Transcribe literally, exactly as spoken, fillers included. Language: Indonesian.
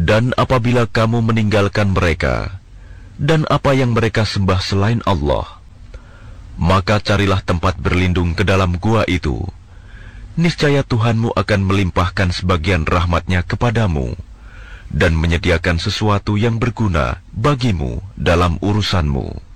Dan apabila kamu meninggalkan mereka dan apa yang mereka sembah selain Allah, maka carilah tempat berlindung ke dalam gua itu. Niscaya Tuhanmu akan melimpahkan sebagian rahmat-Nya kepadamu dan menyediakan sesuatu yang berguna bagimu dalam urusanmu.